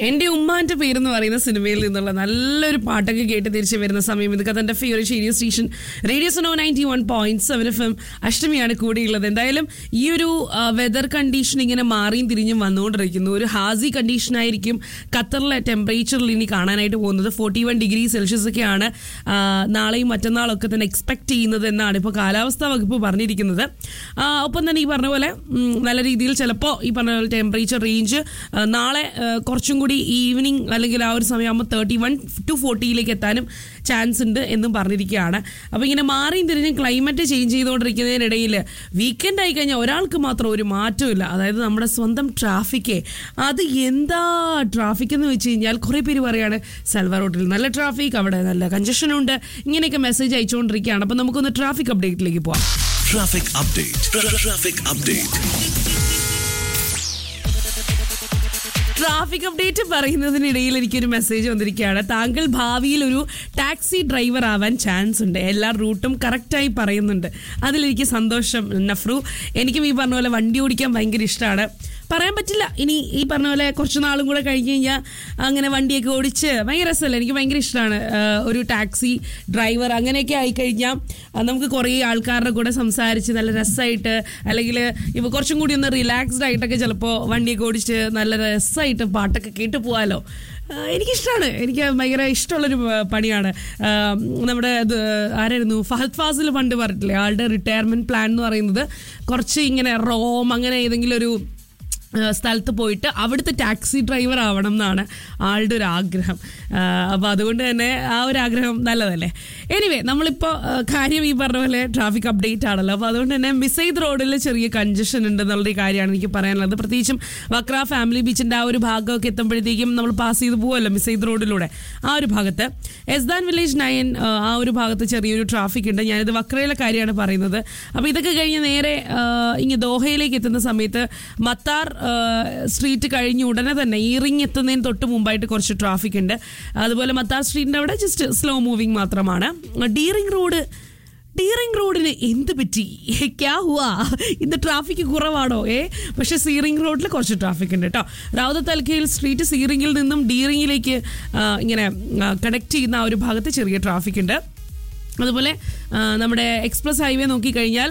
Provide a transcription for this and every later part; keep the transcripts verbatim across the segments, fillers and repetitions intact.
എൻ്റെ ഉമ്മാൻ്റെ പേരെന്ന് പറയുന്ന സിനിമയിൽ നിന്നുള്ള നല്ലൊരു പാട്ടൊക്കെ കേട്ട് തിരിച്ചു വരുന്ന സമയം ഇതൊക്കെ തൻ്റെ favourite radio station radio Suno ninety one point seven F M അഷ്ടമിയാണ് കൂടിയുള്ളത്. എന്തായാലും ഈ ഒരു വെതർ കണ്ടീഷൻ ഇങ്ങനെ മാറിയും തിരിഞ്ഞും വന്നുകൊണ്ടിരിക്കുന്നു. ഒരു ഹാസി കണ്ടീഷനായിരിക്കും ഖത്തറിലെ ടെമ്പറേച്ചറിൽ ഇനി കാണാനായിട്ട് പോകുന്നത്. ഫോർട്ടി വൺ ഡിഗ്രി സെൽഷ്യസ് ഒക്കെയാണ് നാളെയും മറ്റന്നാളൊക്കെ തന്നെ എക്സ്പെക്ട് ചെയ്യുന്നത് എന്നാണ് ഇപ്പോൾ കാലാവസ്ഥാ വകുപ്പ് പറഞ്ഞിരിക്കുന്നത്. ഒപ്പം തന്നെ ഈ പറഞ്ഞ പോലെ നല്ല രീതിയിൽ ചിലപ്പോൾ ഈ പറഞ്ഞ പോലെ ടെമ്പറേച്ചർ റേഞ്ച് നാളെ കുറച്ചും കൂടി ഈവനിങ് അല്ലെങ്കിൽ ആ ഒരു സമയമാകുമ്പോൾ തേർട്ടി വൺ ടു ഫോർട്ടിയിലേക്ക് എത്താനും ചാൻസ് ഉണ്ട് എന്നും പറഞ്ഞിരിക്കുകയാണ്. അപ്പോൾ ഇങ്ങനെ മാറിയും തിരിഞ്ഞും ക്ലൈമറ്റ് ചേഞ്ച് ചെയ്തുകൊണ്ടിരിക്കുന്നതിനിടയിൽ വീക്കെൻഡ് ആയി കഴിഞ്ഞാൽ ഒരാൾക്ക് മാത്രം ഒരു മാറ്റമില്ല. അതായത് നമ്മുടെ സ്വന്തം ട്രാഫിക്കേ, അത് എന്താ ട്രാഫിക് എന്ന് വെച്ച് കഴിഞ്ഞാൽ കുറേ പേര് പറയാണ് സൽവാർ റോഡിൽ നല്ല ട്രാഫിക്, അവിടെ നല്ല കൺജഷനുണ്ട്, ഇങ്ങനെയൊക്കെ മെസ്സേജ് അയച്ചുകൊണ്ടിരിക്കുകയാണ്. അപ്പോൾ നമുക്കൊന്ന് ട്രാഫിക് അപ്ഡേറ്റിലേക്ക് പോവാം. Traffic update traffic update traffic update പറയുന്നതിനിടയിൽ എനിക്കൊരു മെസ്സേജ് വന്നിരിക്കുകയാണ്. താങ്കൾ ഭാവിയിൽ ഒരു ടാക്സി ഡ്രൈവർ ആവാൻ ചാൻസ് ഉണ്ട്, എല്ലാ റൂട്ടും കറക്റ്റായി പറയുന്നുണ്ട്. അതിലെനിക്ക് സന്തോഷം നഫ്രു. എനിക്കും ഈ പറഞ്ഞ പോലെ വണ്ടി ഓടിക്കാൻ ഭയങ്കര ഇഷ്ടമാണ്. പറയാൻ പറ്റില്ല, ഇനി ഈ പറഞ്ഞ പോലെ കുറച്ച് നാളും കൂടെ കഴിഞ്ഞ് കഴിഞ്ഞാൽ അങ്ങനെ വണ്ടിയൊക്കെ ഓടിച്ച് ഭയങ്കര രസമല്ല. എനിക്ക് ഭയങ്കര ഇഷ്ടമാണ് ഒരു ടാക്സി ഡ്രൈവർ. അങ്ങനെയൊക്കെ ആയിക്കഴിഞ്ഞാൽ നമുക്ക് കുറേ ആൾക്കാരുടെ കൂടെ സംസാരിച്ച് നല്ല രസമായിട്ട്, അല്ലെങ്കിൽ ഇപ്പോൾ കുറച്ചും കൂടി ഒന്ന് റിലാക്സ്ഡ് ആയിട്ടൊക്കെ ചിലപ്പോൾ വണ്ടിയൊക്കെ ഓടിച്ച് നല്ല രസമായിട്ട് പാട്ടൊക്കെ കേട്ട് പോകാമല്ലോ. എനിക്കിഷ്ടമാണ്, എനിക്ക് ഭയങ്കര ഇഷ്ടമുള്ളൊരു പണിയാണ്. നമ്മുടെ ഇത് ആരായിരുന്നു ഫഹദ് ഫാസിൽ പണ്ട് പറഞ്ഞിട്ടില്ലേ, ആളുടെ റിട്ടയർമെൻറ്റ് പ്ലാൻ എന്ന് പറയുന്നത് കുറച്ച് ഇങ്ങനെ റോം അങ്ങനെ ഏതെങ്കിലും ഒരു സ്ഥലത്ത് പോയിട്ട് അവിടുത്തെ ടാക്സി ഡ്രൈവർ ആവണം എന്നാണ് ആളുടെ ഒരു ആഗ്രഹം. അപ്പോൾ അതുകൊണ്ട് തന്നെ ആ ഒരു ആഗ്രഹം നല്ലതല്ലേ. എനിവേ, നമ്മളിപ്പോൾ കാര്യം ഈ പറഞ്ഞ പോലെ ട്രാഫിക് അപ്ഡേറ്റ് ആണല്ലോ. അപ്പോൾ അതുകൊണ്ട് തന്നെ മിസൈദ് റോഡിൽ ചെറിയ കൺജഷൻ ഉണ്ടെന്നുള്ളൊരു കാര്യമാണ് എനിക്ക് പറയാനുള്ളത്. പ്രത്യേകിച്ചും വക്ര ഫാമിലി ബീച്ചിൻ്റെ ആ ഒരു ഭാഗമൊക്കെ എത്തുമ്പോഴത്തേക്കും നമ്മൾ പാസ് ചെയ്ത് പോകുമല്ലോ മിസൈദ് റോഡിലൂടെ. ആ ഒരു ഭാഗത്ത് എസ്ദാൻ വില്ലേജ് നയൻ ആ ഒരു ഭാഗത്ത് ചെറിയൊരു ട്രാഫിക് ഉണ്ട്. ഞാനിത് വക്രയിലെ കാര്യമാണ് പറയുന്നത്. അപ്പോൾ ഇതൊക്കെ കഴിഞ്ഞ് നേരെ ഇങ്ങ് ദോഹയിലേക്ക് എത്തുന്ന സമയത്ത് മത്താർ സ്ട്രീറ്റ് കഴിഞ്ഞ് ഉടനെ തന്നെ ഈ റിങ് എത്തുന്നതിന് തൊട്ട് മുമ്പായിട്ട് കുറച്ച് ട്രാഫിക് ഉണ്ട്. അതുപോലെ മത്താർ സ്ട്രീറ്റിൻ്റെ അവിടെ ജസ്റ്റ് സ്ലോ മൂവിങ് മാത്രമാണ്. ഡീറിംഗ് റോഡ് ഡീറിംഗ് റോഡിന് എന്ത് പറ്റി, ക്യാ ഹുവാ, ഇന്ന് ട്രാഫിക് കുറവാണോ? ഏ പക്ഷേ സീറിംഗ് റോഡിൽ കുറച്ച് ട്രാഫിക് ഉണ്ട് കേട്ടോ. റൗദത്ത് അൽഖയിൽ സ്ട്രീറ്റ് സീറിംഗിൽ നിന്നും ഡീറിംഗിലേക്ക് ഇങ്ങനെ കണക്ട് ചെയ്യുന്ന ആ ഒരു ഭാഗത്ത് ചെറിയ ട്രാഫിക് ഉണ്ട്. അതുപോലെ നമ്മുടെ എക്സ്പ്രസ് ഹൈവേ നോക്കിക്കഴിഞ്ഞാൽ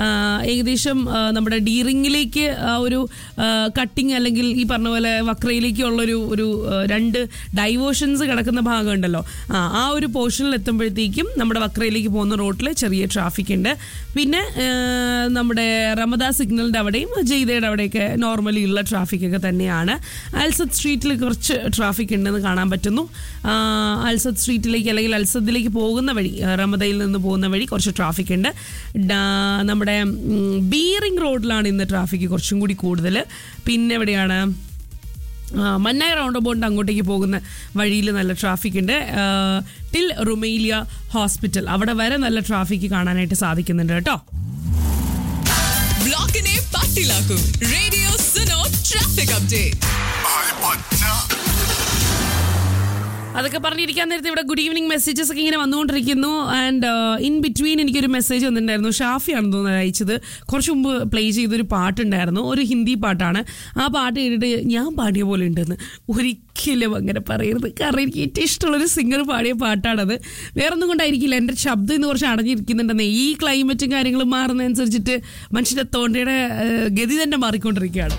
ഏകദേശം നമ്മുടെ ഡീറിംഗിലേക്ക് ആ ഒരു കട്ടിങ് അല്ലെങ്കിൽ ഈ പറഞ്ഞ പോലെ വക്രയിലേക്കുള്ളൊരു ഒരു രണ്ട് ഡൈവേർഷൻസ് കിടക്കുന്ന ഭാഗമുണ്ടല്ലോ, ആ ആ ഒരു പോർഷനിൽ എത്തുമ്പോഴത്തേക്കും നമ്മുടെ വക്രയിലേക്ക് പോകുന്ന റോഡിൽ ചെറിയ ട്രാഫിക് ഉണ്ട്. പിന്നെ നമ്മുടെ റമദ സിഗ്നലിൻ്റെ അവിടെയും ജയ്തയുടെ അവിടെയൊക്കെ നോർമലി ഉള്ള ട്രാഫിക് ഒക്കെ തന്നെയാണ്. അൽസദ് സ്ട്രീറ്റിൽ കുറച്ച് ട്രാഫിക് ഉണ്ടെന്ന് കാണാൻ പറ്റുന്നു. അൽസദ് സ്ട്രീറ്റിലേക്ക് അല്ലെങ്കിൽ അൽസദിലേക്ക് പോകുന്ന വഴി, റമദയിൽ നിന്ന് പോകുന്ന വഴി കുറച്ച് ട്രാഫിക് ഉണ്ട്. നമ്മുടെ ബീറിംഗ് റോഡിലാണ് ഇന്ന് ട്രാഫിക് കുറച്ചും കൂടി കൂടുതൽ. പിന്നെ എവിടെയാണ് മന്നായി റൗണ്ട് അബൌട്ട് അങ്ങോട്ടേക്ക് പോകുന്ന വഴിയിൽ നല്ല ട്രാഫിക് ഉണ്ട്. ടിൽ റുമേലിയ ഹോസ്പിറ്റൽ അവിടെ വരെ നല്ല ട്രാഫിക് കാണാനായിട്ട് സാധിക്കുന്നുണ്ട് കേട്ടോ. ബ്ലോക്കിനെ പാട്ടിലാക്കും റേഡിയോ സുനോ ട്രാഫിക് അപ്ഡേറ്റ്. അതൊക്കെ പറഞ്ഞിരിക്കാൻ നേരത്തെ ഇവിടെ ഗുഡ് ഈവനിങ് മെസ്സേജസ് ഒക്കെ ഇങ്ങനെ വന്നുകൊണ്ടിരിക്കുന്നു. ആൻഡ് ഇൻ ബിറ്റ്വീൻ എനിക്കൊരു മെസ്സേജ് വന്നിട്ടുണ്ടായിരുന്നു. ഷാഫിയാണെന്ന് തോന്നുന്നത് അയച്ചത്. കുറച്ച് മുമ്പ് പ്ലേ ചെയ്തൊരു പാട്ടുണ്ടായിരുന്നു, ഒരു ഹിന്ദി പാട്ടാണ്. ആ പാട്ട് കേട്ടിട്ട് ഞാൻ പാടിയ പോലെ ഉണ്ടെന്ന് ഒരിക്കലും അങ്ങനെ പറയരുത്. കാരണം എനിക്ക് ഏറ്റവും ഇഷ്ടമുള്ളൊരു സിംഗർ പാടിയ പാട്ടാണത്. വേറൊന്നും കൊണ്ടായിരിക്കില്ല, എൻ്റെ ശബ്ദം ഇന്ന് കുറച്ച് അടഞ്ഞിരിക്കുന്നുണ്ടെന്ന്. ഈ ക്ലൈമറ്റും കാര്യങ്ങളും മാറുന്നതനുസരിച്ചിട്ട് മനുഷ്യൻ്റെ തൊണ്ടയുടെ ഗതി തന്നെ മാറിക്കൊണ്ടിരിക്കുകയാണ്.